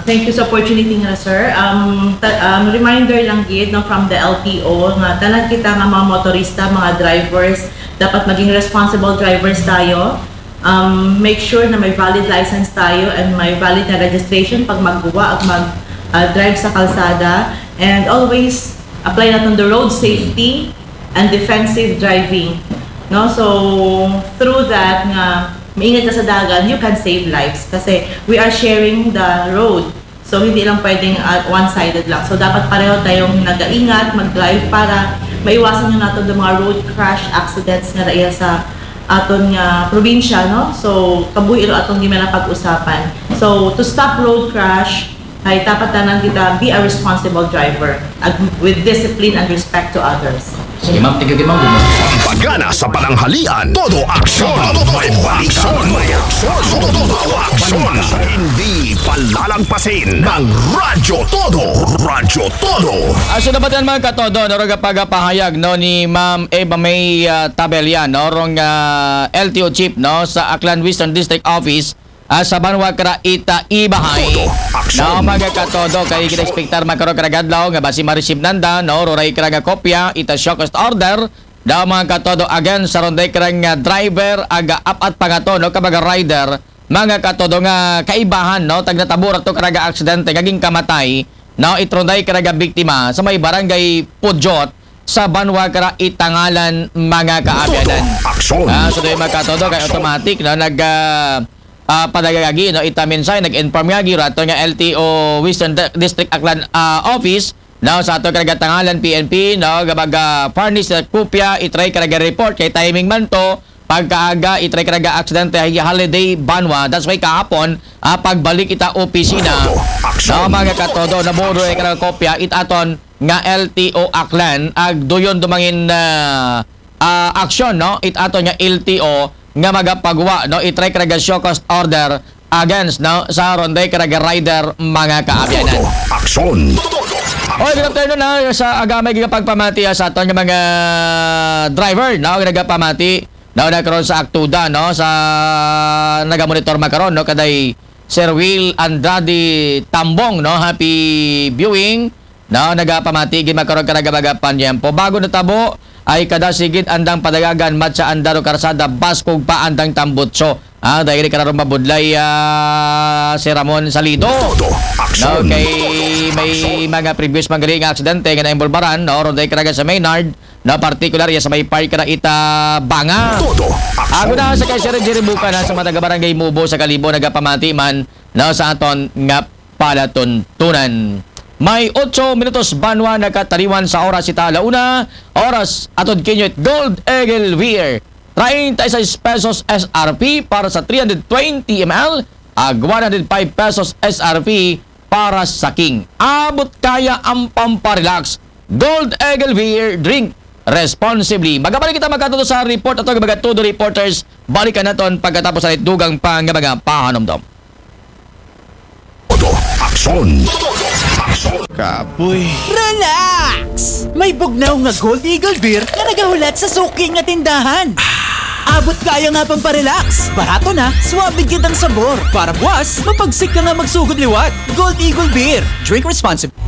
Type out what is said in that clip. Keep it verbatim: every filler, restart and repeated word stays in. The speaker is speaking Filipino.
Thank you sa opportunity nga, sir. Um, ta- um, reminder lang gid no, from the L T O nga tanan kita nga mga motorista, mga drivers, dapat maging responsible drivers tayo. Um, make sure na may valid license tayo and may valid na registration pag magguwa at mag-drive uh, sa kalsada. And always apply natin the road safety and defensive driving. No? So, through that nga, maingat ka sa dagat, you can save lives kasi we are sharing the road. So, hindi lang pwedeng uh, one-sided lang. So, dapat pareho tayong nag-aingat, mag-drive para maiwasan nyo natin yung mga road crash accidents nga raya sa aton nga probinsya, no? So, kabuhiro atong di man pag-usapan. So, to stop road crash, ay dapat tanan kita be a responsible driver with discipline and respect to others. Sige ma'am, tigil ma'am. Pagana sa pananghalian, todo aksyon, may balikan, may aksyon, todo aksyon. Hindi palalagpasin ng Radyo Todo, Radyo Todo. Aso na ba yan mga katodo, no, kapag pahayag no, ni Ma'am Eva May uh, Tabelian, no, rong uh, L T O Chief no, sa Aklan Western District Office, Uh, sa Banwa Kara Ita Ibahay no mga katodo kay gina-expectar magkaroon karagadlaw nga basi ma-receive nanda no roray karaga kopya ita showcase order daw mga katodo again sa ronday karang driver aga up at pangato no kabaga rider mga katodo nga kaibahan no tag natabura to karaga aksidente gaging kamatay no itronday karaga biktima sa may barangay Pudjot sa Banwa Kara Itangalan mga kaabyanan. Ah, so doon mga katodo kay automatic no nag uh, Uh, padagagi no itaminsay nag-inform nga girato nga L T O Western District Aklan uh, Office no sa ato karaga tangalan P N P no gabaga furnish at kopya itry karaga report kay timing man to pagkaaga itry karaga aksidente holiday Banwa that's why kahapon uh, pagbalik ita opisina no mga katodo na boro ay karaga kopya itaton nga L T O Aklan ag doyon dumangin uh, uh, aksyon no itaton nga L T O nga magapagwa no itry karaga show cost order against no sa ronday karaga rider mga kaabyanan. Aksyon. Oy, good afternoon na sa agamay gigapagpamati sa aton nga mga driver no nagapamati no nagkaroon sa aktuda no sa nagamonitor makaron no kaday Sir Will Andrade Tambong no happy viewing no nagapamati gid makaron karaga bagapan yempo bago natabo ay kada sigid andang padagagan matsa andaro karsada baskog pa andang tambutso ah dahil kararo mabudlay uh, si Ramon Salido no kay may mga previous magaling aksidente nga naimbolbaran no ron dahil karaga sa Maynard no particular ya sa may park na ita Banga ako na sa kay Sir Jerry Buka na sa mataga barangay Mubo sa Kalibo nagapamati man no sa aton nga palatuntunan. May eight minutos Banwa nakatariwan sa oras ita alauna. Oras atod kinyot Gold Eagle Weir. thirty-six pesos S R P para sa three hundred twenty milliliters ag one hundred five pesos S R P para sa King. Abot kaya ang pamparelax. Gold Eagle Weir, drink responsibly. Magabalik kita magkatuto sa report ato mga todo reporters. Balikan naton pagkatapos sa dugang pang mga pahanomdom. Aksyon. Kapoy. Relax! May bugnaw nga Gold Eagle Beer na nagahulat sa suki nga tindahan. Abot kaya nga pang parelax. Barato na, swabe gid ang sabor. Para buwas, mapagsik ka nga magsugod liwat. Gold Eagle Beer. Drink responsibly.